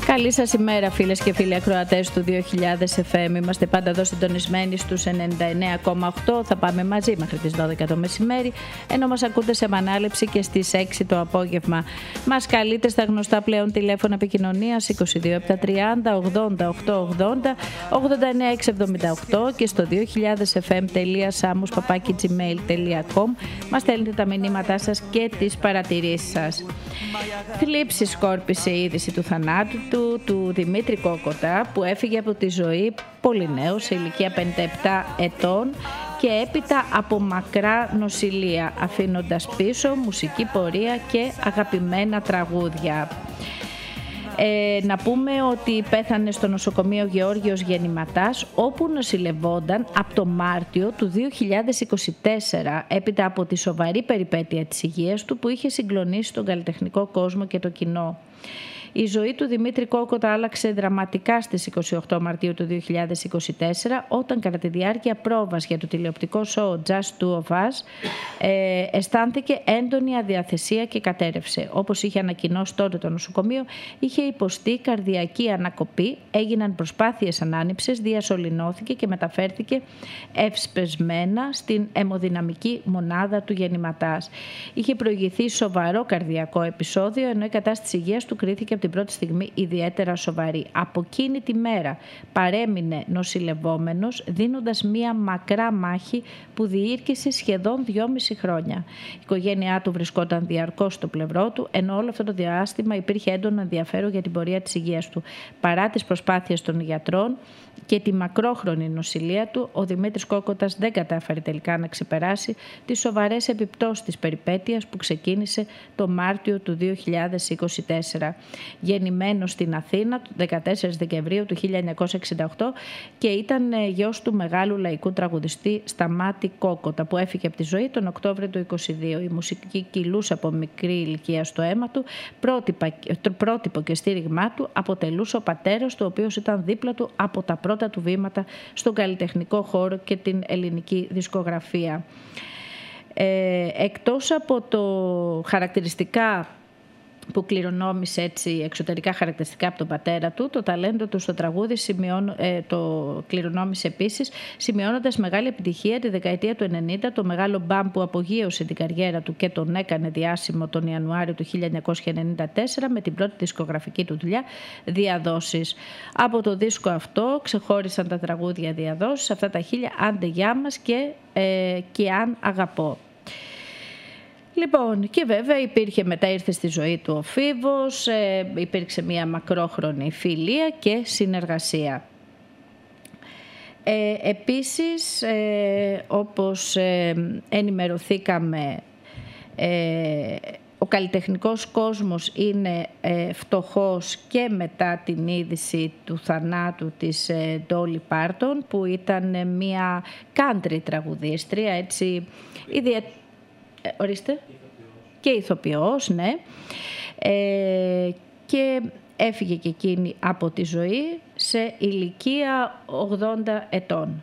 Καλή σας ημέρα, φίλες και φίλοι ακροατές του 2000 FM. Είμαστε πάντα εδώ συντονισμένοι στους 99,8. Θα πάμε μαζί μέχρι τις 12 το μεσημέρι, ενώ μας ακούτε σε επανάληψη και στις 6 το απόγευμα. Μας καλείτε στα γνωστά πλέον τηλέφωνα επικοινωνίας 22 80 880 89 678 και στο 2000fm.samus@gmail.com. Μας στέλνετε τα μηνύματά σας και τις παρατηρήσεις σας. Θλίψη σκόρπισε η είδηση του θανάτου του Δημήτρη Κόκοτα, που έφυγε από τη ζωή πολύ νέος, σε ηλικία 57 ετών και έπειτα από μακρά νοσηλεία, αφήνοντας πίσω μουσική πορεία και αγαπημένα τραγούδια. Να πούμε ότι πέθανε στο νοσοκομείο Γεώργιος Γεννηματάς, όπου νοσηλευόταν από το Μάρτιο του 2024, έπειτα από τη σοβαρή περιπέτεια της υγείας του που είχε συγκλονίσει τον καλλιτεχνικό κόσμο και το κοινό. Η ζωή του Δημήτρη Κόκοτα άλλαξε δραματικά στις 28 Μαρτίου του 2024, όταν κατά τη διάρκεια πρόβας για το τηλεοπτικό σόου Just Two of Us αισθάνθηκε έντονη αδιαθεσία και κατέρευσε. Όπως είχε ανακοινώσει τότε το νοσοκομείο, είχε υποστεί καρδιακή ανακοπή, έγιναν προσπάθειες ανάνυψης, διασωληνώθηκε και μεταφέρθηκε ευσπεσμένα στην αιμοδυναμική μονάδα του Γεννηματάς. Είχε προηγηθεί σοβαρό καρδιακό επεισόδιο, ενώ η κατάσταση υγείας του κρίθηκε από την πρώτη στιγμή ιδιαίτερα σοβαρή. Από εκείνη τη μέρα παρέμεινε νοσηλευόμενος, δίνοντας μία μακρά μάχη που διήρκησε σχεδόν 2,5 χρόνια. Η οικογένειά του βρισκόταν διαρκώς στο πλευρό του, ενώ όλο αυτό το διάστημα υπήρχε έντονο ενδιαφέρον για την πορεία της υγείας του. Παρά τις προσπάθειες των γιατρών και τη μακρόχρονη νοσηλεία του, ο Δημήτρης Κόκοτας δεν κατάφερε τελικά να ξεπεράσει τις σοβαρές επιπτώσεις της περιπέτειας που ξεκίνησε το Μάρτιο του 2024. Γεννημένος στην Αθήνα το 14 Δεκεμβρίου του 1968 και ήταν γιος του μεγάλου λαϊκού τραγουδιστή Σταμάτη Κόκοτα, που έφυγε από τη ζωή τον Οκτώβριο του 2022. Η μουσική κυλούσε από μικρή ηλικία στο αίμα του, πρότυπο και στήριγμά του αποτελούσε ο πατέρας του, ο οποίος ήταν δίπλα του από τα πρώτα του βήματα στον καλλιτεχνικό χώρο και την ελληνική δισκογραφία. Εκτός από το χαρακτηριστικά που κληρονόμησε έτσι εξωτερικά χαρακτηριστικά από τον πατέρα του, το ταλέντο του στο τραγούδι το κληρονόμησε επίσης, σημειώνοντας μεγάλη επιτυχία τη δεκαετία του 90, το μεγάλο μπαμ που απογείωσε την καριέρα του και τον έκανε διάσημο τον Ιανουάριο του 1994 με την πρώτη δισκογραφική του δουλειά, Διαδόσεις. Από το δίσκο αυτό ξεχώρισαν τα τραγούδια Διαδόσεις, αυτά τα χίλια, Άντε γεια μας και Αν αγαπώ. Λοιπόν, και βέβαια ήρθε στη ζωή του ο Φίβος, υπήρξε μια μακρόχρονη φιλία και συνεργασία. Επίσης, όπως ενημερωθήκαμε, ο καλλιτεχνικός κόσμος είναι φτωχός και μετά την είδηση του θανάτου της Ντόλι Πάρτον, που ήταν μια country τραγουδίστρια, έτσι ιδιαίτερα. Ορίστε. Και ηθοποιός, ναι. Και έφυγε και εκείνη από τη ζωή σε ηλικία 80 ετών.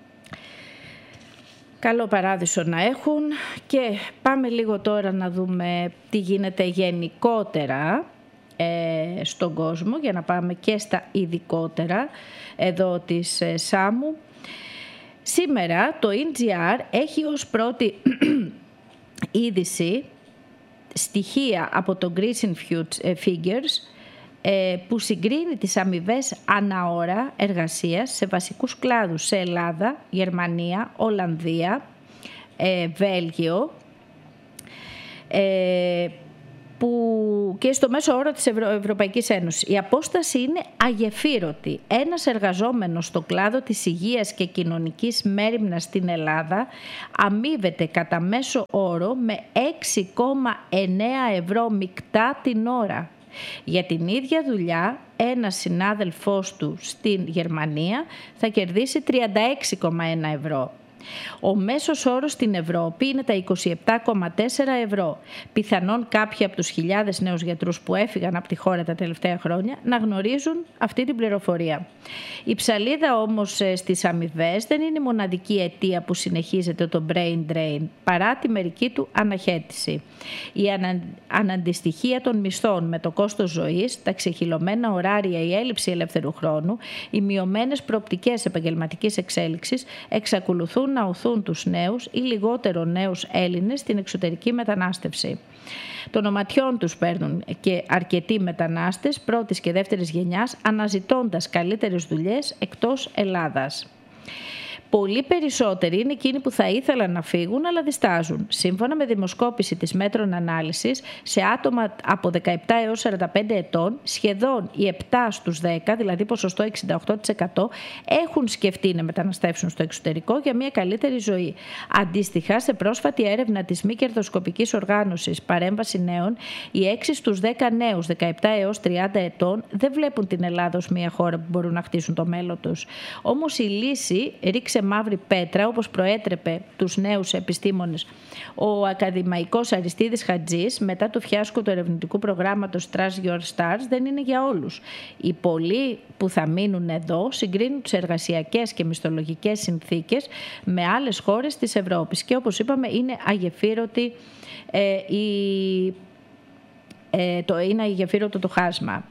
Καλό παράδεισο να έχουν και πάμε λίγο τώρα να δούμε τι γίνεται γενικότερα στον κόσμο, για να πάμε και στα ειδικότερα εδώ της Σάμου. Σήμερα το NGR έχει ως πρώτη είδηση στοιχεία από το Grecian Figures που συγκρίνει τις αμοιβές αναώρα εργασίας σε βασικούς κλάδους σε Ελλάδα, Γερμανία, Ολλανδία, Βέλγιο που και στο μέσο όρο της Ευρωπαϊκής Ένωσης. Η απόσταση είναι αγεφύρωτη. Ένας εργαζόμενος στο κλάδο της υγείας και κοινωνικής μέριμνας στην Ελλάδα αμείβεται κατά μέσο όρο με 6,9 ευρώ μεικτά την ώρα. Για την ίδια δουλειά, ένας συνάδελφός του στην Γερμανία θα κερδίσει 36,1 ευρώ. Ο μέσος όρος στην Ευρώπη είναι τα 27,4 ευρώ. Πιθανόν κάποιοι από τους χιλιάδες νέους γιατρούς που έφυγαν από τη χώρα τα τελευταία χρόνια να γνωρίζουν αυτή την πληροφορία. Η ψαλίδα όμως στις αμοιβές δεν είναι η μοναδική αιτία που συνεχίζεται το brain drain, παρά τη μερική του αναχέτηση. Η αναντιστοιχία των μισθών με το κόστος ζωής, τα ξεχυλωμένα ωράρια, η έλλειψη ελεύθερου χρόνου, οι μειωμένες προοπτικές επαγγελματικής εξέλιξης εξακολουθούν να οθούν τους νέους ή λιγότερο νέους Έλληνες στην εξωτερική μετανάστευση. Των οματιών τους παίρνουν και αρκετοί μετανάστες πρώτης και δεύτερης γενιάς, αναζητώντας καλύτερες δουλειές εκτός Ελλάδας. Πολύ περισσότεροι είναι εκείνοι που θα ήθελαν να φύγουν αλλά διστάζουν. Σύμφωνα με δημοσκόπηση της Μέτρων Ανάλυσης, σε άτομα από 17 έως 45 ετών, σχεδόν οι 7 στους 10, δηλαδή ποσοστό 68%, έχουν σκεφτεί να μεταναστεύσουν στο εξωτερικό για μια καλύτερη ζωή. Αντίστοιχα, σε πρόσφατη έρευνα της μη κερδοσκοπικής οργάνωσης Παρέμβαση Νέων, οι 6 στους 10 νέους 17 έως 30 ετών δεν βλέπουν την Ελλάδα ως μια χώρα που μπορούν να χτίσουν το μέλλον τους. Όμως η λύση ρίξε μαύρη πέτρα, όπως προέτρεπε τους νέους επιστήμονες ο ακαδημαϊκός Αριστίδης Χατζής μετά το φιάσκο του ερευνητικού προγράμματος Trust Your Stars, δεν είναι για όλους. Οι πολλοί που θα μείνουν εδώ συγκρίνουν τις εργασιακές και μισθολογικές συνθήκες με άλλες χώρες της Ευρώπης και όπως είπαμε είναι αγεφύρωτο το χάσμα.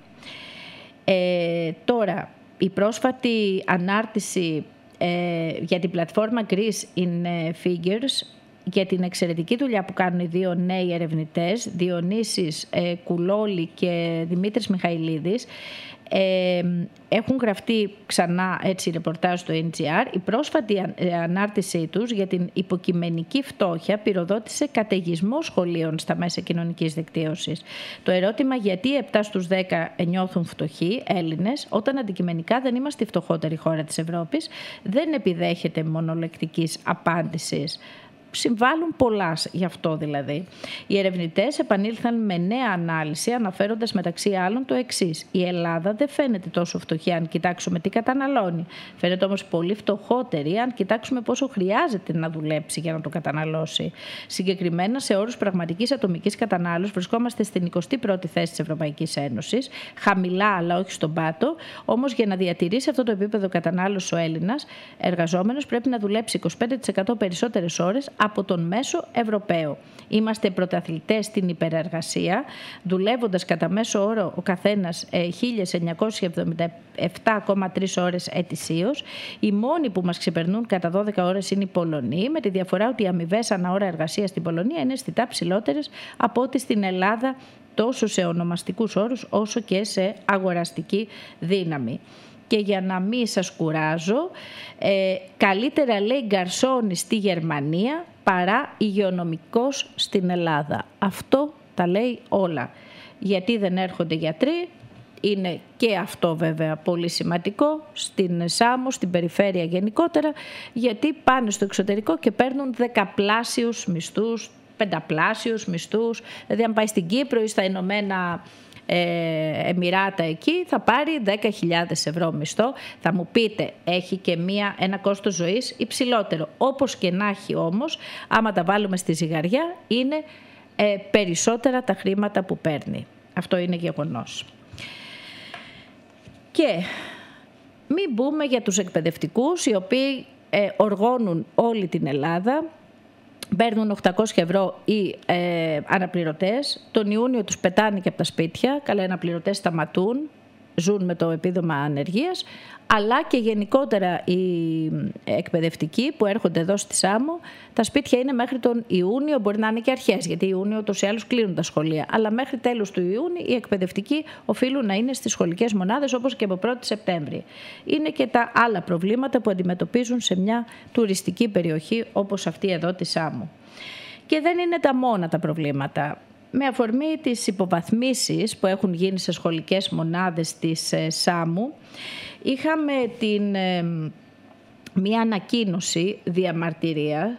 Τώρα, η πρόσφατη ανάρτηση για την πλατφόρμα Greece in Figures, για την εξαιρετική δουλειά που κάνουν οι δύο νέοι ερευνητές, Διονύσης Κουλόλη και Δημήτρης Μιχαηλίδης, έχουν γραφτεί ξανά έτσι ρεπορτάζ στο NGR. Η πρόσφατη ανάρτησή τους για την υποκειμενική φτώχεια πυροδότησε καταιγισμό σχολείων στα μέσα κοινωνικής δικτύωσης. Το ερώτημα γιατί 7 στους 10 νιώθουν φτωχοί Έλληνες, όταν αντικειμενικά δεν είμαστε η φτωχότερη χώρα της Ευρώπης, δεν επιδέχεται μονολεκτικής απάντησης. Συμβάλλουν πολλά γι' αυτό δηλαδή. Οι ερευνητές επανήλθαν με νέα ανάλυση αναφέροντας μεταξύ άλλων το εξής. Η Ελλάδα δεν φαίνεται τόσο φτωχή αν κοιτάξουμε τι καταναλώνει. Φαίνεται όμως πολύ φτωχότερη αν κοιτάξουμε πόσο χρειάζεται να δουλέψει για να το καταναλώσει. Συγκεκριμένα σε όρους πραγματικής ατομικής κατανάλωσης βρισκόμαστε στην 21η θέση της Ευρωπαϊκής Ένωσης. Χαμηλά αλλά όχι στον πάτο. Όμως για να διατηρήσει αυτό το επίπεδο κατανάλωσης ο Έλληνας εργαζόμενος πρέπει να δουλέψει 25% περισσότερες ώρες από τον μέσο Ευρωπαίο. Είμαστε πρωταθλητές στην υπερεργασία, δουλεύοντας κατά μέσο όρο ο καθένας 1.977,3 ώρες ετησίως. Οι μόνοι που μας ξεπερνούν κατά 12 ώρες είναι οι Πολωνοί, με τη διαφορά ότι οι αμοιβές ανά ώρα εργασίας στην Πολωνία είναι αισθητά ψηλότερες από ό,τι στην Ελλάδα, τόσο σε ονομαστικούς όρους όσο και σε αγοραστική δύναμη. Και για να μην σας κουράζω, καλύτερα λέει γκαρσόνι στη Γερμανία παρά υγειονομικός στην Ελλάδα. Αυτό τα λέει όλα. Γιατί δεν έρχονται γιατροί, είναι και αυτό βέβαια πολύ σημαντικό, στην Σάμο, στην περιφέρεια γενικότερα, γιατί πάνε στο εξωτερικό και παίρνουν δεκαπλάσιους μισθούς, πενταπλάσιους μισθούς. Δηλαδή αν πάει στην Κύπρο ή στα Ηνωμένα Εμιράτα εκεί θα πάρει 10.000 ευρώ μισθό. Θα μου πείτε έχει και ένα κόστος ζωής υψηλότερο. Όπως και να έχει όμως, άμα τα βάλουμε στη ζυγαριά είναι περισσότερα τα χρήματα που παίρνει. Αυτό είναι γεγονός. Και μην μπούμε για τους εκπαιδευτικούς οι οποίοι οργώνουν όλη την Ελλάδα. Παίρνουν 800 ευρώ οι αναπληρωτές. Τον Ιούνιο τους πετάνε και από τα σπίτια. Καλά, οι αναπληρωτές σταματούν, ζουν με το επίδομα ανεργίας. Αλλά και γενικότερα οι εκπαιδευτικοί που έρχονται εδώ στη Σάμο, τα σπίτια είναι μέχρι τον Ιούνιο, μπορεί να είναι και αρχές, γιατί Ιούνιο ούτως ή άλλως κλείνουν τα σχολεία. Αλλά μέχρι τέλος του Ιούνιου οι εκπαιδευτικοί οφείλουν να είναι στις σχολικές μονάδες, όπως και από 1η Σεπτέμβρη. Είναι και τα άλλα προβλήματα που αντιμετωπίζουν σε μια τουριστική περιοχή όπως αυτή εδώ τη Σάμο. Και δεν είναι τα μόνα τα προβλήματα. Με αφορμή τις υποβαθμίσεις που έχουν γίνει σε σχολικές μονάδες της Σάμου, είχαμε μία ανακοίνωση διαμαρτυρία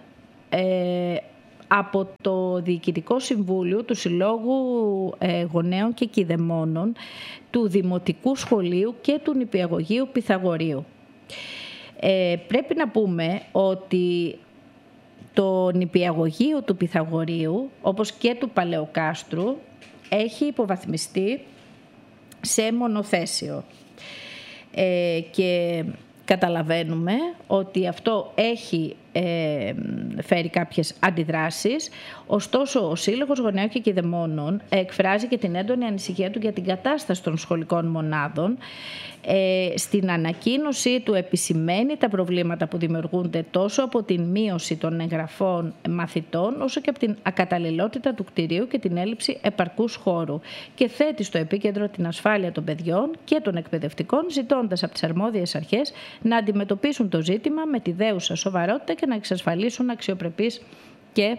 από το Διοικητικό Συμβούλιο του Συλλόγου Γονέων και Κηδεμόνων του Δημοτικού Σχολείου και του Νηπιαγωγείου Πυθαγορείου. Πρέπει να πούμε ότι Το νηπιαγωγείο του Πυθαγορείου, όπως και του Παλαιοκάστρου, έχει υποβαθμιστεί σε μονοθέσιο. Και καταλαβαίνουμε ότι αυτό έχει φέρει κάποιες αντιδράσεις. Ωστόσο, ο Σύλλογος Γονέων και Κηδεμόνων εκφράζει και την έντονη ανησυχία του για την κατάσταση των σχολικών μονάδων. Στην ανακοίνωσή του επισημαίνει τα προβλήματα που δημιουργούνται τόσο από την μείωση των εγγραφών μαθητών, όσο και από την ακαταλληλότητα του κτηρίου και την έλλειψη επαρκούς χώρου, και θέτει στο επίκεντρο την ασφάλεια των παιδιών και των εκπαιδευτικών, ζητώντας από τις αρμόδιες αρχές να αντιμετωπίσουν το ζήτημα με τη δέουσα σοβαρότητα και να εξασφαλίσουν αξιοπρεπείς και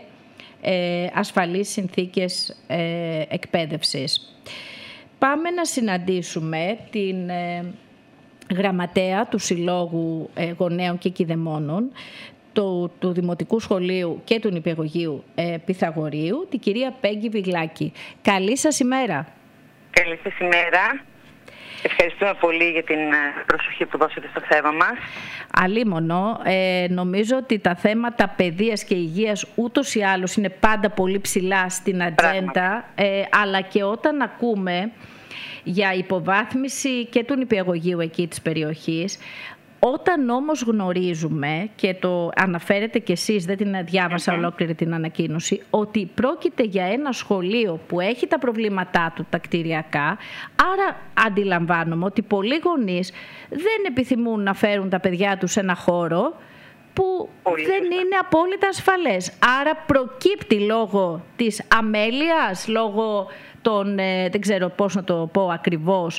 ασφαλείς συνθήκες εκπαίδευσης. Πάμε να συναντήσουμε την γραμματέα του Συλλόγου Γονέων και Κηδεμόνων του Δημοτικού Σχολείου και του Νηπιαγωγείου Πυθαγορείου, την κυρία Πέγγι Βιγλάκη. Καλή σας ημέρα. Καλή σας ημέρα. Ευχαριστούμε πολύ για την προσοχή που δώσατε στο θέμα μας. Αλίμονο, νομίζω ότι τα θέματα παιδείας και υγείας ούτως ή άλλως είναι πάντα πολύ ψηλά στην ατζέντα, αλλά και όταν ακούμε για υποβάθμιση και του νηπιαγωγείου εκεί της περιοχής, όταν όμως γνωρίζουμε, και το αναφέρετε κι εσείς, δεν την διάβασα ολόκληρη την ανακοίνωση, ότι πρόκειται για ένα σχολείο που έχει τα προβλήματά του τα κτηριακά, άρα αντιλαμβάνομαι ότι πολλοί γονείς δεν επιθυμούν να φέρουν τα παιδιά τους σε ένα χώρο που δεν είναι απόλυτα ασφαλές. Άρα προκύπτει λόγω της αμέλειας, λόγω των, δεν ξέρω πώς να το πω ακριβώς,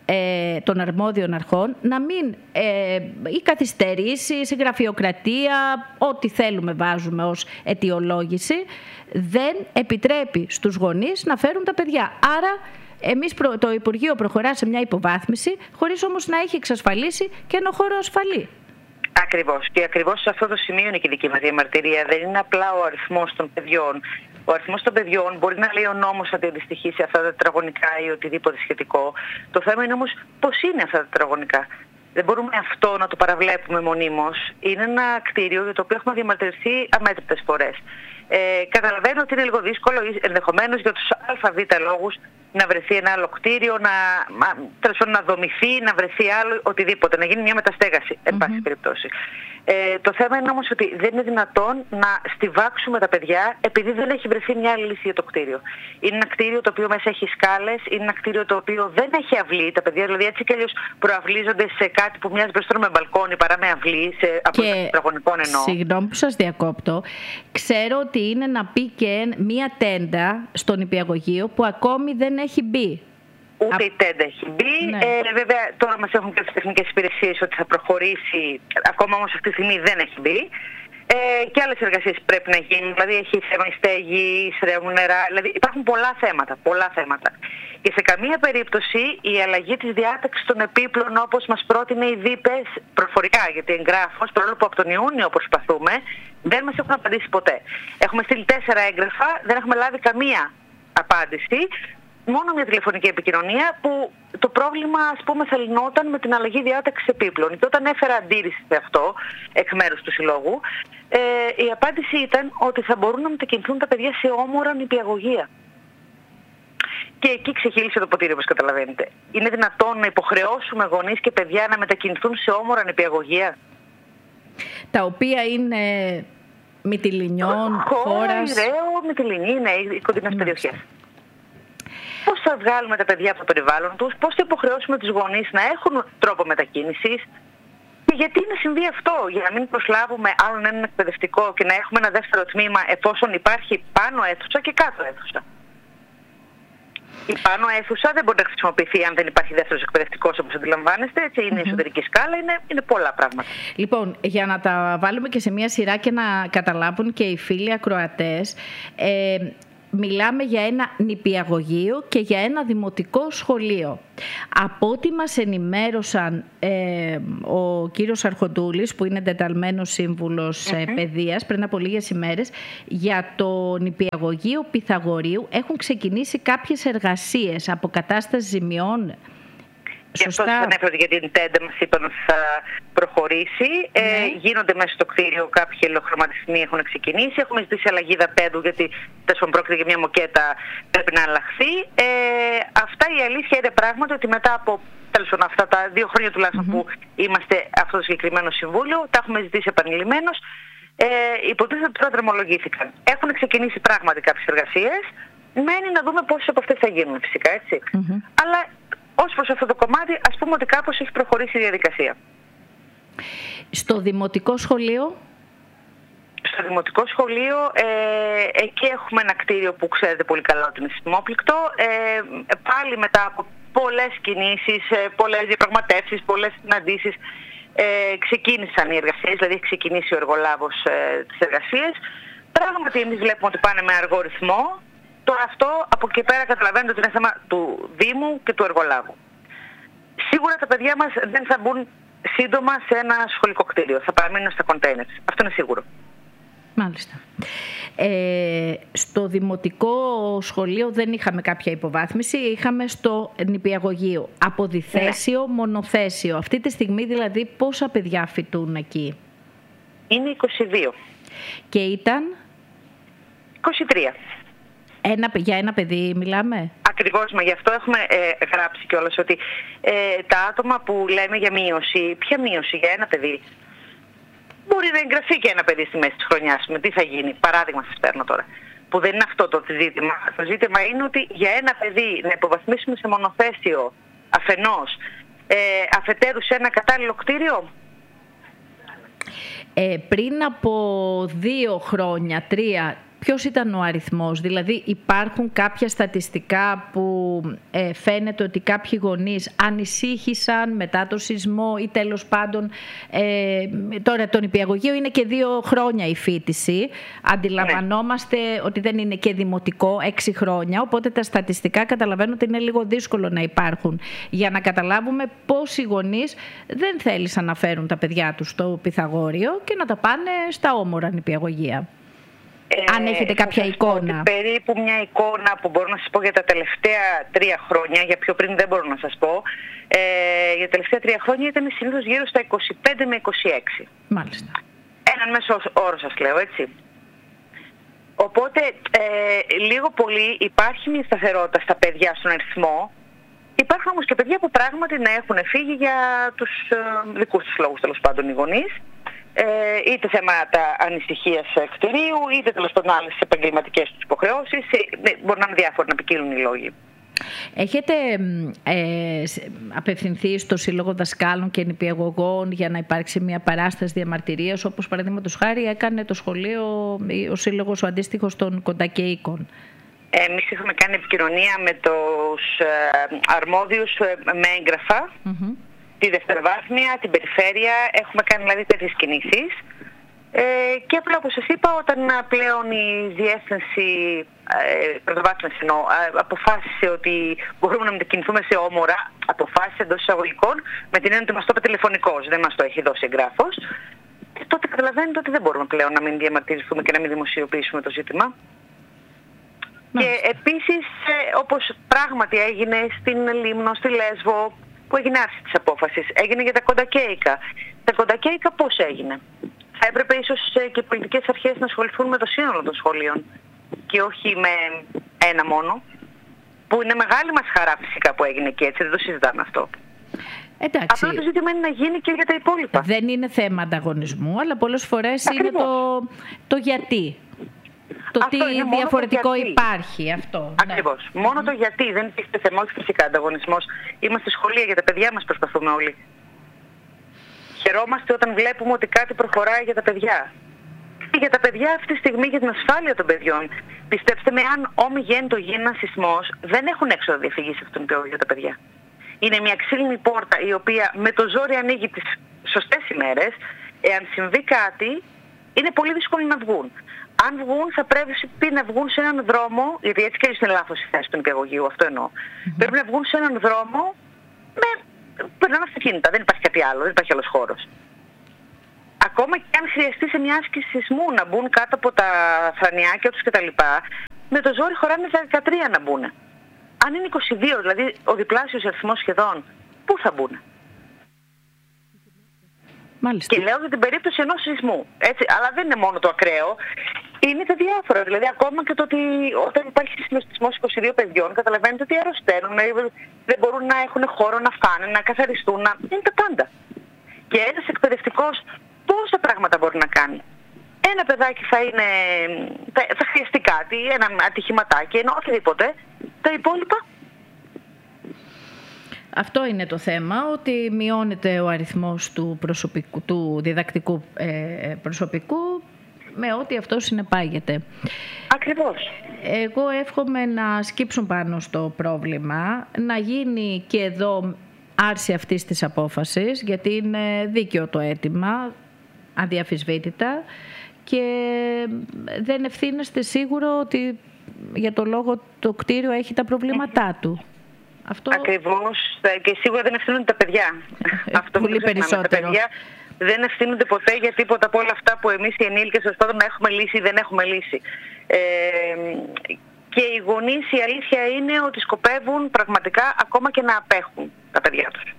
των αρμόδιων αρχών, να μην οι καθυστερήσεις, η γραφειοκρατία, ό,τι θέλουμε βάζουμε ως αιτιολόγηση, δεν επιτρέπει στους γονείς να φέρουν τα παιδιά. Άρα εμείς το Υπουργείο προχωρά σε μια υποβάθμιση, χωρίς όμως να έχει εξασφαλίσει και ένα χώρο ασφαλή. Ακριβώς. Και ακριβώς σε αυτό το σημείο είναι και η δική μας διαμαρτυρία. Δεν είναι απλά ο αριθμός των παιδιών. Ο αριθμός των παιδιών μπορεί να λέει ο νόμος ότι αντιστοιχεί σε αυτά τα τετραγωνικά ή οτιδήποτε σχετικό. Το θέμα είναι όμως πώς είναι αυτά τα τετραγωνικά. Δεν μπορούμε αυτό να το παραβλέπουμε μονίμως. Είναι ένα κτίριο για το οποίο έχουμε διαμαρτυρηθεί αμέτρητες φορές. Καταλαβαίνω ότι είναι λίγο δύσκολο, ενδεχομένως για τους ΑΒ λόγους, να βρεθεί ένα άλλο κτίριο, να δομηθεί, να βρεθεί άλλο οτιδήποτε, να γίνει μια μεταστέγαση, εν πάση περιπτώσει. Το θέμα είναι όμως ότι δεν είναι δυνατόν να στιβάξουμε τα παιδιά επειδή δεν έχει βρεθεί μια άλλη λύση για το κτίριο. Είναι ένα κτίριο το οποίο μέσα έχει σκάλες, είναι ένα κτίριο το οποίο δεν έχει αυλή. Τα παιδιά δηλαδή έτσι κι αλλιώς προαυλίζονται σε κάτι που μοιάζει περισσότερο με μπαλκόνι παρά με αυλή, από τετραγωνικών εννοώ. Συγγνώμη που σας διακόπτω. Ξέρω ότι είναι να πει και μια τέντα στο νηπιαγωγείο που ακόμη δεν έχει μπει. Ούτε η τέντα έχει μπει. Ναι. Βέβαια τώρα μας έχουν και τις τεχνικές υπηρεσίες ότι θα προχωρήσει, ακόμα όμως αυτή τη στιγμή δεν έχει μπει. Και άλλες εργασίες πρέπει να γίνουν, δηλαδή έχει θέμα η στέγη, στρέμουν νερά, δηλαδή υπάρχουν πολλά θέματα. Και σε καμία περίπτωση η αλλαγή της διάταξης των επίπλων όπως μας πρότεινε η ΔΥΠΕΣ προφορικά, γιατί εγγράφος, παρόλο που από τον Ιούνιο προσπαθούμε, δεν μας έχουν απαντήσει ποτέ. Έχουμε στείλει 4 έγγραφα, δεν έχουμε λάβει καμία απάντηση. Μόνο μια τηλεφωνική επικοινωνία που το πρόβλημα, ας πούμε, θα λυνόταν με την αλλαγή διάταξης επίπλων. Και όταν έφερα αντίρρηση σε αυτό, εκ μέρους του Συλλόγου, η απάντηση ήταν ότι θα μπορούν να μετακινηθούν τα παιδιά σε όμορα νηπιαγωγεία. Και εκεί ξεχύλισε το ποτήρι, όπως καταλαβαίνετε. Είναι δυνατόν να υποχρεώσουμε γονείς και παιδιά να μετακινηθούν σε όμορα νηπιαγωγεία? Τα οποία είναι Μυτιληνιών, χώρας... Ηραίο, Μυτιληνή, είναι οι κοντινές περιοχές. Πώς θα βγάλουμε τα παιδιά από το περιβάλλον τους, πώς θα υποχρεώσουμε τους γονείς να έχουν τρόπο μετακίνησης και γιατί να συμβεί αυτό, για να μην προσλάβουμε άλλον έναν εκπαιδευτικό και να έχουμε ένα δεύτερο τμήμα εφόσον υπάρχει πάνω αίθουσα και κάτω αίθουσα. Η πάνω αίθουσα δεν μπορεί να χρησιμοποιηθεί αν δεν υπάρχει δεύτερος εκπαιδευτικός, όπως αντιλαμβάνεστε. Έτσι είναι η εσωτερική σκάλα, είναι πολλά πράγματα. Λοιπόν, για να τα βάλουμε και σε μια σειρά και να καταλάβουν και οι φίλοι ακροατές, μιλάμε για ένα νηπιαγωγείο και για ένα δημοτικό σχολείο. Από ό,τι μας ενημέρωσαν ο κύριος Αρχοντούλης, που είναι εντεταλμένος σύμβουλος παιδείας, πριν από λίγες ημέρες, για το νηπιαγωγείο Πυθαγορείου έχουν ξεκινήσει κάποιες εργασίες αποκατάστασης ζημιών. Και αυτό σας ανέφερε για την τέντα, μας είπαν ότι θα προχωρήσει. Γίνονται μέσα στο κτίριο κάποιοι ελαιοχρωματισμοί, έχουν ξεκινήσει. Έχουμε ζητήσει αλλαγή δαπέδου, γιατί τέλος πρόκειται για μια μοκέτα, πρέπει να αλλάχθεί. Αυτά η αλήθεια είναι πράγματι ότι μετά από αυτά τα 2 χρόνια τουλάχιστον που είμαστε αυτό το συγκεκριμένο συμβούλιο, τα έχουμε ζητήσει επανειλημμένως. Υποτίθεται ότι τώρα δρομολογήθηκαν. Έχουν ξεκινήσει πράγματι κάποιες εργασίες. Μένει να δούμε πόσες από αυτές θα γίνουν φυσικά, έτσι. Αλλά ως προς αυτό το κομμάτι, ας πούμε ότι κάπως έχει προχωρήσει η διαδικασία. Στο δημοτικό σχολείο? Στο δημοτικό σχολείο, εκεί έχουμε ένα κτίριο που ξέρετε πολύ καλά ότι είναι σεισμόπληκτο. Πάλι μετά από πολλές κινήσεις, πολλές διαπραγματεύσεις, πολλές συναντήσεις, ξεκίνησαν οι εργασίες, δηλαδή έχει ξεκινήσει ο εργολάβος τις εργασίες. Πράγματι εμείς βλέπουμε ότι πάνε με αργό ρυθμό. Τώρα αυτό από εκεί πέρα καταλαβαίνετε ότι είναι θέμα του Δήμου και του εργολάβου. Σίγουρα τα παιδιά μας δεν θα μπουν σύντομα σε ένα σχολικό κτίριο, θα παραμείνουν στα κοντέινερς. Αυτό είναι σίγουρο. Μάλιστα. Στο δημοτικό σχολείο δεν είχαμε κάποια υποβάθμιση, είχαμε στο νηπιαγωγείο. Από διθέσιο, μονοθέσιο. Αυτή τη στιγμή δηλαδή πόσα παιδιά φοιτούν εκεί? Είναι 22. Και ήταν? 23. Για ένα παιδί μιλάμε? Ακριβώς, μα γι' αυτό έχουμε γράψει κιόλας ότι τα άτομα που λέμε για μείωση, ποια μείωση για ένα παιδί? Μπορεί να εγγραφεί και ένα παιδί στη μέση της χρονιάς. Με τι θα γίνει? Παράδειγμα σας παίρνω τώρα. Που δεν είναι αυτό το ζήτημα. Το ζήτημα είναι ότι για ένα παιδί να υποβαθμίσουμε σε μονοθέσιο αφενός, αφετέρου σε ένα κατάλληλο κτίριο. Πριν από 2 χρόνια, 3, ποιος ήταν ο αριθμός? Δηλαδή υπάρχουν κάποια στατιστικά που φαίνεται ότι κάποιοι γονείς ανησύχησαν μετά το σεισμό ή τέλος πάντων τώρα το νηπιαγωγείο είναι και 2 χρόνια η φοιτηση. Αντιλαμβανόμαστε ότι δεν είναι και δημοτικό 6 χρόνια, οπότε τα στατιστικά καταλαβαίνω ότι είναι λίγο δύσκολο να υπάρχουν για να καταλάβουμε πόσοι γονείς δεν θέλησαν να φέρουν τα παιδιά τους στο Πυθαγόριο και να τα πάνε στα όμορα νηπιαγωγεία. Αν έχετε κάποια εικόνα. Περίπου μια εικόνα που μπορώ να σας πω για τα τελευταία 3 χρόνια, για πιο πριν δεν μπορώ να σας πω. Για τα τελευταία 3 χρόνια ήταν συνήθως γύρω στα 25 με 26. Μάλιστα. Έναν μέσο όρο σας λέω, έτσι. Οπότε λίγο πολύ υπάρχει μια σταθερότητα στα παιδιά στον αριθμό. Υπάρχουν όμως και παιδιά που πράγματι να έχουν φύγει για τους δικούς τους λόγους, τέλος πάντων οι γονείς. Είτε θέματα ανησυχίας κτηρίου, είτε τέλος πάντων άλλες επαγγελματικές τους υποχρεώσεις. Μπορεί να είναι διάφοροι, να ποικίλουν οι λόγοι. Έχετε απευθυνθεί στο Σύλλογο Δασκάλων και Νηπιαγωγών για να υπάρξει μια παράσταση διαμαρτυρίας, όπως παραδείγματος χάρη έκανε το σχολείο, ο Σύλλογος ο αντίστοιχος των Κοντακεϊκών? Εμείς είχαμε κάνει επικοινωνία με τους αρμόδιους με έγγραφα. Τη δευτεροβάθμια, την περιφέρεια, έχουμε κάνει δηλαδή τέτοιες κινήσεις. Και απλά όπως σας είπα, όταν πλέον η διεύθυνση πρωτοβάθμιας αποφάσισε ότι μπορούμε να μετακινηθούμε σε όμορα, αποφάσισε εντός εισαγωγικών, με την έννοια ότι μας το είπε τηλεφωνικώς, δεν μας το έχει δώσει εγγράφος, τότε καταλαβαίνετε ότι δεν μπορούμε πλέον να μην διαμαρτυρηθούμε και να μην δημοσιοποιήσουμε το ζήτημα. Και επίσης, όπως πράγματι έγινε στην Λίμνο, στη Λέσβο, που έγινε άρση της απόφασης, έγινε για τα Κοντακέικα. Τα Κοντακέικα πώς έγινε? Θα έπρεπε ίσως και οι πολιτικές αρχές να ασχοληθούν με το σύνολο των σχολείων και όχι με ένα μόνο, που είναι μεγάλη μας χαρά φυσικά που έγινε και έτσι, δεν το συζητάμε αυτό. Εντάξει. Απλά το ζήτημα είναι να γίνει και για τα υπόλοιπα. Δεν είναι θέμα ανταγωνισμού, αλλά πολλές φορές είναι το γιατί. Το αυτό τι διαφορετικό υπάρχει αυτό. Ακριβώς. Ναι. Μόνο το γιατί. Δεν υπήρχε θέμα, όχι φυσικά ανταγωνισμός. Είμαστε σχολεία, για τα παιδιά μας προσπαθούμε όλοι. Χαιρόμαστε όταν βλέπουμε ότι κάτι προχωράει για τα παιδιά. Για τα παιδιά αυτή τη στιγμή, για την ασφάλεια των παιδιών. Πιστέψτε με, αν όμιγεν το γίνει ένα σεισμός, δεν έχουν έξοδο διαφυγής αυτόν για τα παιδιά. Είναι μια ξύλινη πόρτα η οποία με το ζόρι ανοίγει τις σωστές ημέρες. Εάν συμβεί κάτι, είναι πολύ δύσκολο να βγουν. Αν βγουν, θα πρέπει να βγουν σε έναν δρόμο, γιατί έτσι και είναι λάθος η θέση του νηπιαγωγείου, αυτό εννοώ. Πρέπει να βγουν σε έναν δρόμο με περνάνε αυτοκίνητα, δεν υπάρχει κάτι άλλο, δεν υπάρχει άλλος χώρος. Ακόμα και αν χρειαστεί σε μια άσκηση σεισμού να μπουν κάτω από τα φρανιάκια τους κτλ., με το ζόρι χωράνε 13 να μπουν. Αν είναι 22, δηλαδή ο διπλάσιος αριθμός σχεδόν πού θα μπουν? Μάλιστα. Και λέω για την περίπτωση ενός σεισμού. Έτσι, αλλά δεν είναι μόνο το ακραίο. Είναι τα διάφορα. Δηλαδή, ακόμα και το ότι όταν υπάρχει συνοστισμός 22 παιδιών, καταλαβαίνετε ότι αρρωσταίνουν, δεν μπορούν να έχουν χώρο να φάνε, να καθαριστούν. Είναι τα πάντα. Και ένας εκπαιδευτικός πόσα πράγματα μπορεί να κάνει? Ένα παιδάκι θα χρειαστεί κάτι, ένα ατυχηματάκι, ενώ οτιδήποτε. Τα υπόλοιπα. Αυτό είναι το θέμα, ότι μειώνεται ο αριθμός του διδακτικού προσωπικού με ό,τι αυτό συνεπάγεται. Ακριβώς. Εγώ εύχομαι να σκύψουν πάνω στο πρόβλημα, να γίνει και εδώ άρση αυτής της απόφασης, γιατί είναι δίκαιο το αίτημα, αδιαφυσβήτητα, και δεν ευθύνεστε σίγουρο ότι για το λόγο το κτίριο έχει τα προβλήματά του. Αυτό... Ακριβώς, και σίγουρα δεν ευθύνονται τα παιδιά. Αυτό πολύ περισσότερο. Τα παιδιά δεν ευθύνονται ποτέ για τίποτα από όλα αυτά που εμείς οι ενήλικες να έχουμε λύσει ή δεν έχουμε λύσει. Και οι γονείς, η αλήθεια είναι ότι σκοπεύουν πραγματικά ακόμα και να απέχουν τα παιδιά τους.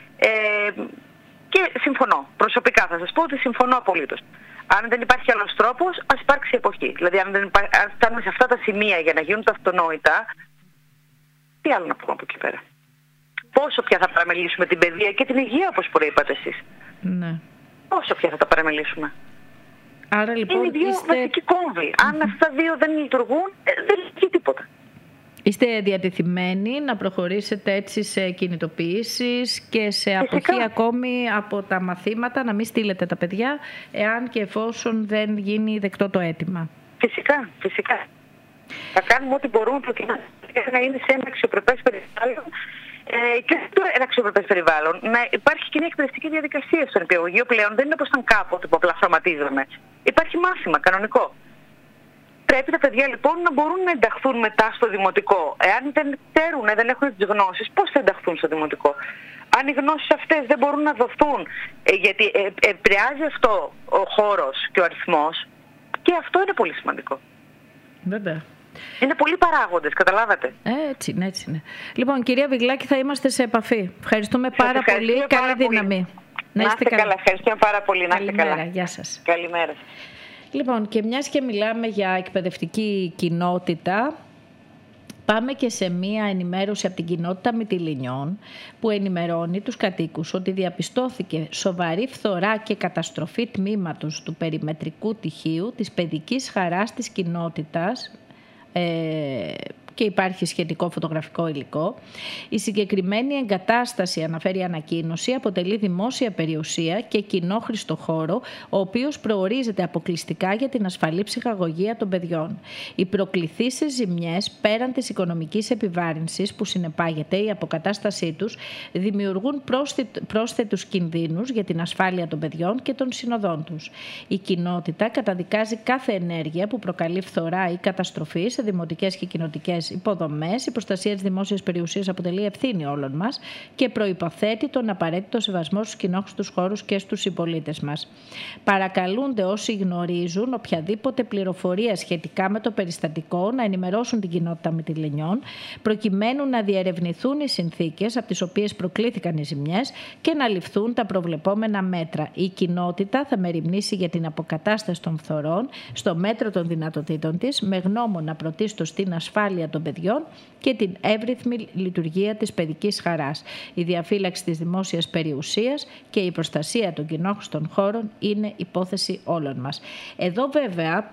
Και συμφωνώ. Προσωπικά θα σας πω ότι συμφωνώ απολύτως. Αν δεν υπάρχει άλλος τρόπος, ας υπάρξει εποχή. Δηλαδή, αν φτάνουμε σε αυτά τα σημεία για να γίνουν τα αυτονόητα, τι άλλο να πούμε από εκεί πέρα? Πόσο πια θα παραμελήσουμε την παιδεία και την υγεία, όπως προείπατε εσείς? Ναι. Πόσο πια θα τα παραμελήσουμε? Άρα λοιπόν είναι δύο βασικοί κόμβοι. Αν αυτά δύο δεν λειτουργούν, δεν λειτουργεί τίποτα. Είστε διατεθειμένοι να προχωρήσετε έτσι σε κινητοποιήσεις και σε αποχή ακόμη από τα μαθήματα, να μην στείλετε τα παιδιά, εάν και εφόσον δεν γίνει δεκτό το αίτημα? Φυσικά, φυσικά. Θα κάνουμε ό,τι μπορούμε προκειμένου να είναι σε ένα αξιοπρεπές περιβάλλον, και ένα αξιοπρεπές περιβάλλον. Να υπάρχει κοινή εκπαιδευτική διαδικασία στο νηπιαγωγείο πλέον. Δεν είναι όπως ήταν κάποτε που απλά χρωματίζαμε. Υπάρχει μάθημα κανονικό. Πρέπει τα παιδιά λοιπόν να μπορούν να ενταχθούν μετά στο δημοτικό. Εάν δεν ξέρουν, δεν έχουν τις γνώσεις, πώς θα ενταχθούν στο δημοτικό? Αν οι γνώσεις αυτές δεν μπορούν να δοθούν, γιατί επηρεάζει αυτό ο χώρος και ο αριθμός, και αυτό είναι πολύ σημαντικό. Βέβαια. Είναι πολλοί παράγοντες, καταλάβατε. Έτσι είναι, έτσι είναι. Λοιπόν, κυρία Βιγλάκη, θα είμαστε σε επαφή. Ευχαριστούμε πάρα πολύ. Καλή δύναμη. Να είστε καλά. Ευχαριστούμε πάρα πολύ. Να είστε καλά. Γεια σας. Καλημέρα. Λοιπόν, και μιας και μιλάμε για εκπαιδευτική κοινότητα, πάμε και σε μία ενημέρωση από την κοινότητα Μυτιληνιών, που ενημερώνει τους κατοίκους ότι διαπιστώθηκε σοβαρή φθορά και καταστροφή τμήματος του περιμετρικού τυχείου της παιδικής χαράς της κοινότητας, και υπάρχει σχετικό φωτογραφικό υλικό. Η συγκεκριμένη εγκατάσταση, αναφέρει η ανακοίνωση, αποτελεί δημόσια περιουσία και κοινόχρηστο χώρο, ο οποίος προορίζεται αποκλειστικά για την ασφαλή ψυχαγωγία των παιδιών. Οι προκληθήσεις ζημιές, πέραν της οικονομικής επιβάρυνσης που συνεπάγεται η αποκατάστασή τους, δημιουργούν πρόσθετους κινδύνους για την ασφάλεια των παιδιών και των συνοδών τους. Η κοινότητα καταδικάζει κάθε ενέργεια που προκαλεί φθορά ή καταστροφή σε δημοτικές και κοινοτικές υποδομές. Η προστασία της δημόσιας περιουσίας αποτελεί ευθύνη όλων μας και προϋποθέτει τον απαραίτητο σεβασμό στους κοινόχρηστους χώρους και στους συμπολίτες μας. Παρακαλούνται όσοι γνωρίζουν οποιαδήποτε πληροφορία σχετικά με το περιστατικό να ενημερώσουν την κοινότητα Μυτιληνιών, προκειμένου να διερευνηθούν οι συνθήκες από τις οποίες προκλήθηκαν οι ζημιές και να ληφθούν τα προβλεπόμενα μέτρα. Η κοινότητα θα μεριμνήσει για την αποκατάσταση των φθορών στο μέτρο των δυνατοτήτων της, με γνώμονα πρωτίστως την ασφάλεια των παιδιών και την εύρυθμη λειτουργία της παιδικής χαράς. Η διαφύλαξη της δημόσιας περιουσίας και η προστασία των κοινόχρηστων χώρων είναι υπόθεση όλων μας. Εδώ βέβαια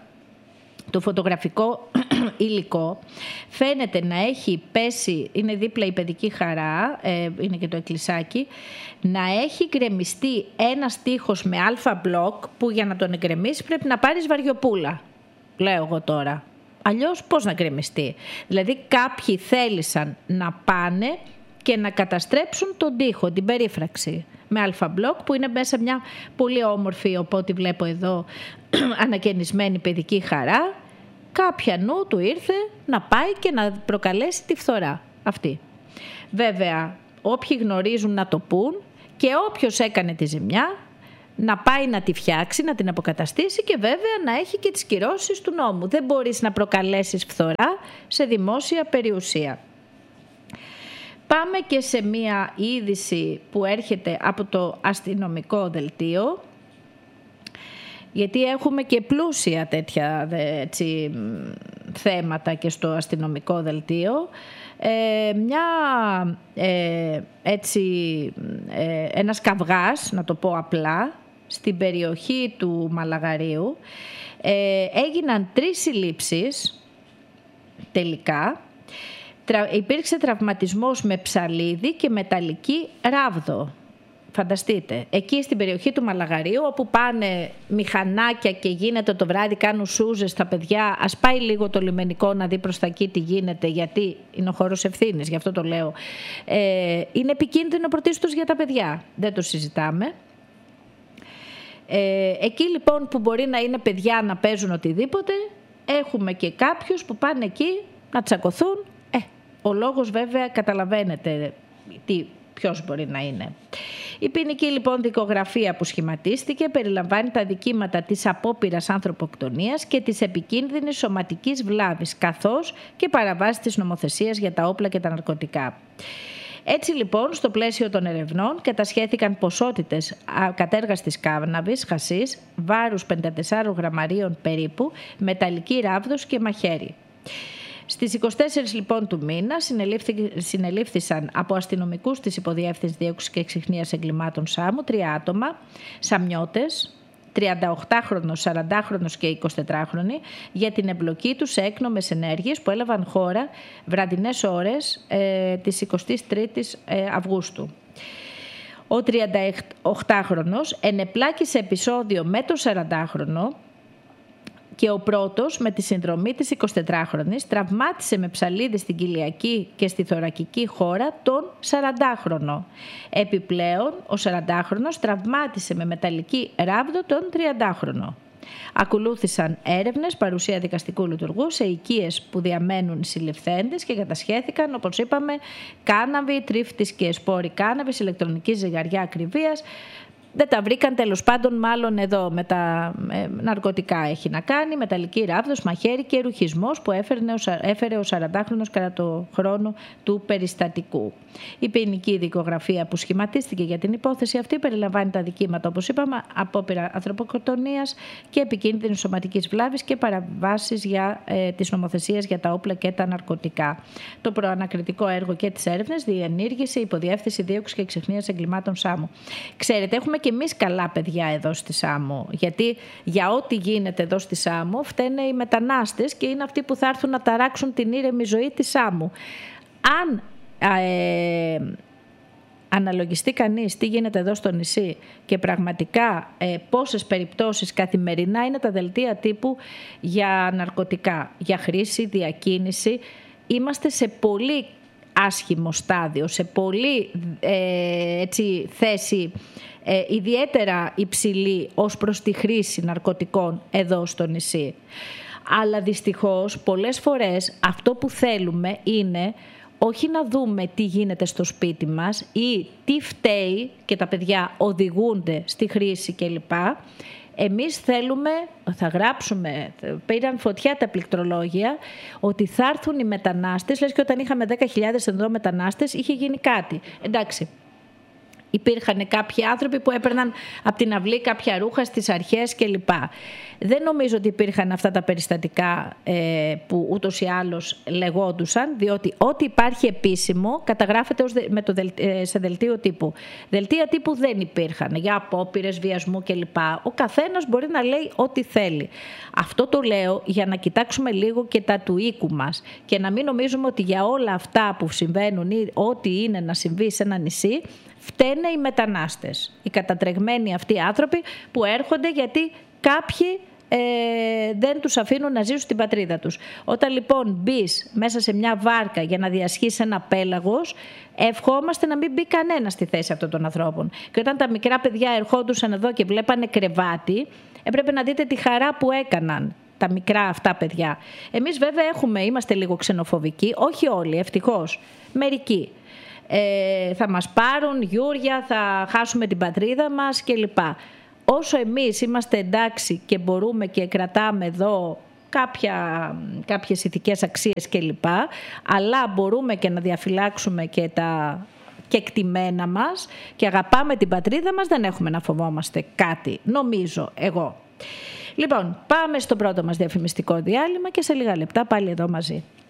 το φωτογραφικό υλικό φαίνεται να έχει πέσει, είναι δίπλα η παιδική χαρά, είναι και το εκκλησάκι, να έχει γκρεμιστεί ένας τοίχος με αλφα μπλοκ, που για να τον εγκρεμίσει πρέπει να πάρεις βαριοπούλα, λέω εγώ τώρα. Αλλιώς πώς να γκρεμιστεί? Δηλαδή κάποιοι θέλησαν να πάνε και να καταστρέψουν τον τοίχο, την περίφραξη με αλφα μπλοκ, που είναι μέσα μια πολύ όμορφη, οπότε βλέπω εδώ, ανακαινισμένη παιδική χαρά. Κάποια νου του ήρθε να πάει και να προκαλέσει τη φθορά αυτή. Βέβαια, όποιοι γνωρίζουν να το πούν, και όποιος έκανε τη ζημιά να πάει να τη φτιάξει, να την αποκαταστήσει, και βέβαια να έχει και τις κυρώσεις του νόμου. Δεν μπορείς να προκαλέσεις φθορά σε δημόσια περιουσία. Πάμε και σε μία είδηση που έρχεται από το αστυνομικό δελτίο, γιατί έχουμε και πλούσια τέτοια θέματα και στο αστυνομικό δελτίο. Ένας καυγάς, να το πω απλά, στην περιοχή του Μαλαγαρίου. Έγιναν 3 συλλήψεις τελικά. Υπήρξε τραυματισμός με ψαλίδι και μεταλλική ράβδο. Φανταστείτε, εκεί στην περιοχή του Μαλαγαρίου, όπου πάνε μηχανάκια και γίνεται το βράδυ, κάνουν σούζες στα παιδιά, ας πάει λίγο το λιμενικό να δει προς τα εκεί τι γίνεται, γιατί είναι ο χώρος ευθύνης, γι' αυτό το λέω. Είναι επικίνδυνο πρωτίστως για τα παιδιά, δεν το συζητάμε. Εκεί λοιπόν που μπορεί να είναι παιδιά να παίζουν οτιδήποτε, έχουμε και κάποιους που πάνε εκεί να τσακωθούν. Ο λόγος βέβαια καταλαβαίνετε ποιος μπορεί να είναι. Η ποινική λοιπόν δικογραφία που σχηματίστηκε περιλαμβάνει τα δικήματα της απόπειρας ανθρωποκτονίας και της επικίνδυνης σωματικής βλάβης, καθώς και παραβάσεις της νομοθεσίας για τα όπλα και τα ναρκωτικά. Έτσι λοιπόν, στο πλαίσιο των ερευνών κατασχέθηκαν ποσότητες κατέργαστης κάναβης, χασίς, βάρους 54 γραμμαρίων περίπου, μεταλλική ράβδος και μαχαίρι. Στις 24 λοιπόν του μήνα συνελήφθησαν από αστυνομικούς της Υποδιεύθυνσης Δίωξης και Εξυχνίας Εγκλημάτων Σάμου 3 άτομα, σαμιώτες, 38χρονος, 40χρονος και 24χρονοι, για την εμπλοκή τους σε έκνομες ενέργειες που έλαβαν χώρα βραδινές ώρες της 23ης Αυγούστου. Ο 38χρονος ενεπλάκη σε επεισόδιο με το 40χρονο και ο πρώτος, με τη συνδρομή της 24χρονης, τραυμάτισε με ψαλίδι στην κοιλιακή και στη θωρακική χώρα τον 40χρονο. Επιπλέον, ο 40χρονος τραυμάτισε με μεταλλική ράβδο τον 30χρονο. Ακολούθησαν έρευνες, παρουσία δικαστικού λειτουργού σε οικίες που διαμένουν οι συλληφθέντες και κατασχέθηκαν, όπως είπαμε, κάναβη, τρίφτης και σπόροι κάναβης, ηλεκτρονική ζυγαριά ακριβίας. Δεν τα βρήκαν, τέλος πάντων, μάλλον εδώ με τα ναρκωτικά έχει να κάνει, μεταλλική ράβδος, μαχαίρι και ρουχισμός που έφερε ο 40χρονος κατά το χρόνο του περιστατικού. Η ποινική δικογραφία που σχηματίστηκε για την υπόθεση αυτή περιλαμβάνει τα δικήματα, όπως είπαμε, απόπειρα ανθρωποκτονίας και επικίνδυνης σωματικής βλάβης και παραβάσεις της νομοθεσίας για τα όπλα και τα ναρκωτικά. Το προανακριτικό έργο και τις έρευνες διενήργησε η Υποδιεύθυνση Δίωξης και Εξυχνίας Εγκλημάτων Σάμου. Ξέρετε, έχουμε και εμείς καλά παιδιά εδώ στη Σάμο, γιατί για ό,τι γίνεται εδώ στη Σάμο φταίνε οι μετανάστες και είναι αυτοί που θα έρθουν να ταράξουν την ήρεμη ζωή της Σάμου. Αν αναλογιστεί κανείς τι γίνεται εδώ στο νησί και πραγματικά πόσες περιπτώσεις καθημερινά είναι τα δελτία τύπου για ναρκωτικά, για χρήση, διακίνηση, είμαστε σε πολύ άσχημο στάδιο, σε πολύ θέση ιδιαίτερα υψηλή ως προς τη χρήση ναρκωτικών εδώ στο νησί. Αλλά δυστυχώς πολλές φορές αυτό που θέλουμε είναι όχι να δούμε τι γίνεται στο σπίτι μας ή τι φταίει και τα παιδιά οδηγούνται στη χρήση κλπ. Εμείς θέλουμε, θα γράψουμε, πήραν φωτιά τα πληκτρολόγια, ότι θα έρθουν οι μετανάστες, λες και όταν είχαμε 10.000 εδώ μετανάστες είχε γίνει κάτι. Εντάξει. Υπήρχαν κάποιοι άνθρωποι που έπαιρναν από την αυλή κάποια ρούχα στις αρχές κλπ. Δεν νομίζω ότι υπήρχαν αυτά τα περιστατικά που ούτως ή άλλως λεγόντουσαν, διότι ό,τι υπάρχει επίσημο καταγράφεται σε δελτίο τύπου. Δελτία τύπου δεν υπήρχαν για απόπειρες, βιασμού κλπ. Ο καθένας μπορεί να λέει ό,τι θέλει. Αυτό το λέω για να κοιτάξουμε λίγο και τα του οίκου μας και να μην νομίζουμε ότι για όλα αυτά που συμβαίνουν ή ό,τι είναι να συμβεί σε ένα νησί, φταίνε οι μετανάστες, οι κατατρεγμένοι αυτοί άνθρωποι που έρχονται γιατί κάποιοι δεν τους αφήνουν να ζήσουν στην πατρίδα τους. Όταν λοιπόν μπεις μέσα σε μια βάρκα για να διασχίσεις ένα πέλαγος, ευχόμαστε να μην μπει κανένα στη θέση αυτών των ανθρώπων. Και όταν τα μικρά παιδιά ερχόντουσαν εδώ και βλέπανε κρεβάτι, έπρεπε να δείτε τη χαρά που έκαναν τα μικρά αυτά παιδιά. Εμείς βέβαια είμαστε λίγο ξενοφοβικοί, όχι όλοι, ευτυχώς, μερικοί. Θα μας πάρουν γιούρια, θα χάσουμε την πατρίδα μας κλπ. Όσο εμείς είμαστε εντάξει και μπορούμε και κρατάμε εδώ κάποιες ηθικές αξίες κλπ. Αλλά μπορούμε και να διαφυλάξουμε και τα κεκτημένα μας και αγαπάμε την πατρίδα μας, δεν έχουμε να φοβόμαστε κάτι, νομίζω εγώ. Λοιπόν, πάμε στο πρώτο μας διαφημιστικό διάλειμμα και σε λίγα λεπτά πάλι εδώ μαζί.